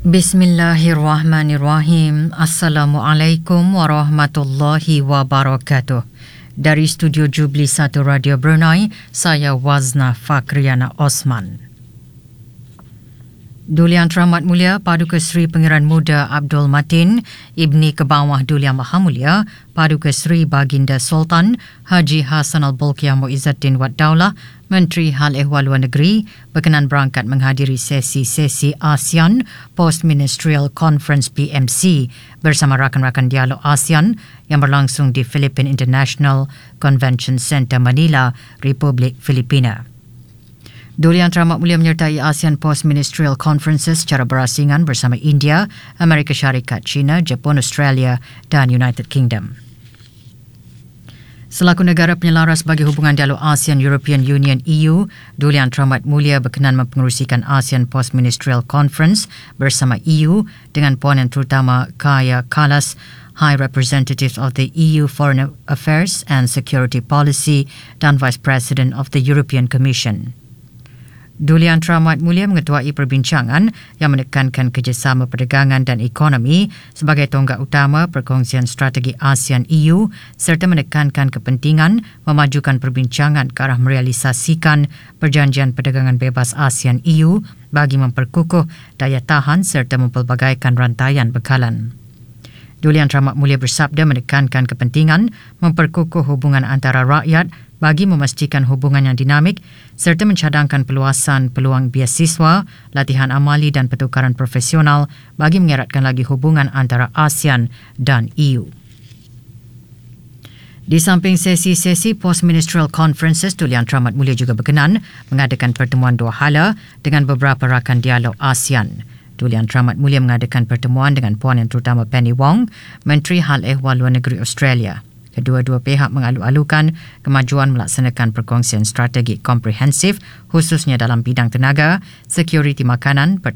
Bismillahirrahmanirrahim. Assalamualaikum warahmatullahi wabarakatuh. Dari Studio Jubli 1 Radio Brunei, saya Wazna Fakriana Osman. Duli Yang Teramat Mulia Paduka Seri Pangeran Muda Abdul Matin, Ibni Kebawah Duli Yang Maha Mulia Paduka Seri Baginda Sultan Haji Hassan Al-Bolkiah Muizzaddin Wad Daulah, Menteri Hal Ehwal Luar Negeri, berkenan berangkat menghadiri sesi-sesi ASEAN Post-Ministerial Conference PMC bersama rakan-rakan dialog ASEAN yang berlangsung di Philippine International Convention Center Manila, Republik Filipina. Duli Yang Teramat Mulia menyertai ASEAN Post-Ministerial Conferences secara berasingan bersama India, Amerika Syarikat, China, Jepun, Australia dan United Kingdom. Selaku negara penyelaras bagi hubungan dialog ASEAN European Union EU, Duli Yang Teramat Mulia berkenan mempengerusikan ASEAN Post-Ministerial Conference bersama EU dengan ponen terutama Kaja Kallas, High Representative of the EU Foreign Affairs and Security Policy dan Vice President of the European Commission. Duli Yang Teramat Mulia mengetuai perbincangan yang menekankan kerjasama perdagangan dan ekonomi sebagai tonggak utama perkongsian strategi ASEAN-EU serta menekankan kepentingan memajukan perbincangan ke arah merealisasikan perjanjian perdagangan bebas ASEAN-EU bagi memperkukuh daya tahan serta mempelbagaikan rantaian bekalan. Duli Yang Teramat Mulia bersabda menekankan kepentingan memperkukuh hubungan antara rakyat bagi memastikan hubungan yang dinamik serta mencadangkan peluasan peluang beasiswa, latihan amali dan pertukaran profesional bagi mengeratkan lagi hubungan antara ASEAN dan EU. Di samping sesi-sesi Post-Ministerial Conferences, Duli Yang Teramat Mulia juga berkenan mengadakan pertemuan dua hala dengan beberapa rakan dialog ASEAN. Duli Yang Teramat Mulia mengadakan pertemuan dengan Puan Yang Terutama Penny Wong, Menteri Hal Ehwal Luar Negeri Australia. Kedua-dua pihak mengalu-alukan kemajuan melaksanakan perkongsian strategi komprehensif khususnya dalam bidang tenaga, sekuriti makanan,